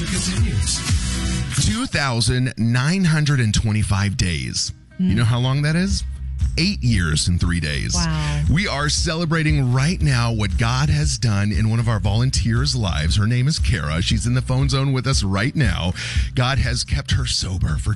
music continues. 2,925 days. You know how long that is? 8 years and 3 days. Wow. We are celebrating right now what God has done in one of our volunteers' lives. Her name is Kara. She's in the phone zone with us right now. God has kept her sober for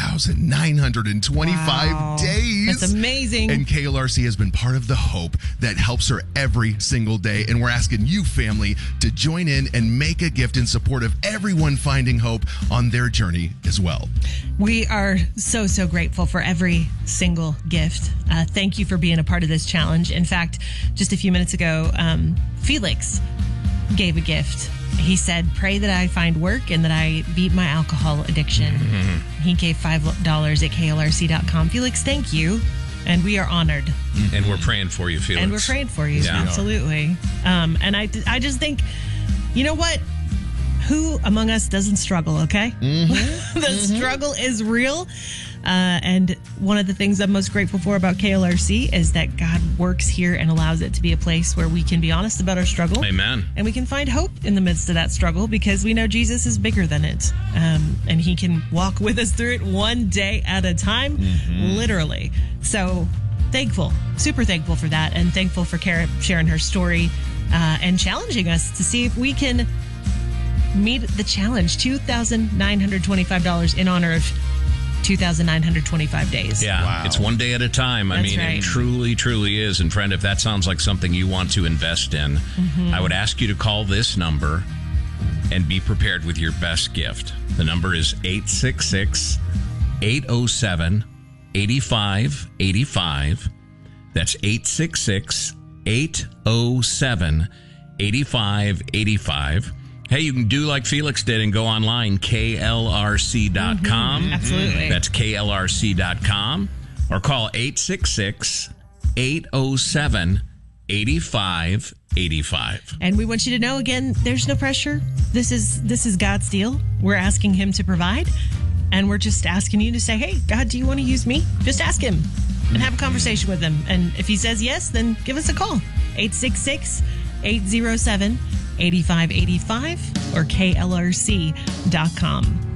2,925 days. That's amazing. And KLRC has been part of the hope that helps her every single day. And we're asking you, family, to join in and make a gift in support of everyone finding hope on their journey as well. We are so, so grateful for every single gift. Thank you for being a part of this challenge. In fact, just a few minutes ago, Felix gave a gift. He said, pray that I find work and that I beat my alcohol addiction. Mm-hmm. He gave $5 at KLRC.com. Felix, thank you. And we are honored. Mm-hmm. And we're praying for you, Felix. And we're praying for you. Yeah. Absolutely. And I just think, you know what? Who among us doesn't struggle, okay? Mm-hmm. The struggle is real. And one of the things I'm most grateful for about KLRC is that God works here and allows it to be a place where we can be honest about our struggle. Amen. And we can find hope in the midst of that struggle because we know Jesus is bigger than it. And he can walk with us through it one day at a time, literally. So thankful, super thankful for that. And thankful for Kara sharing her story and challenging us to see if we can meet the challenge. $2,925 in honor of 2,925 days. Yeah, wow. It's one day at a time. That's right. It truly, truly is. And friend, if that sounds like something you want to invest in, I would ask you to call this number and be prepared with your best gift. The number is 866-807-8585. That's 866-807-8585. Hey, you can do like Felix did and go online, KLRC.com. Absolutely. That's KLRC.com. Or call 866-807-8585. And we want you to know, again, there's no pressure. This is God's deal. We're asking him to provide. And we're just asking you to say, hey, God, do you want to use me? Just ask him and have a conversation with him. And if he says yes, then give us a call. 866-807-8585 or KLRC.com.